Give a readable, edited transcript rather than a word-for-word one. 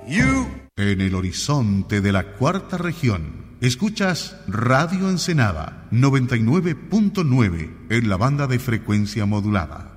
En el horizonte de la cuarta región, escuchas Radio Ensenada 99.9 en la banda de frecuencia modulada.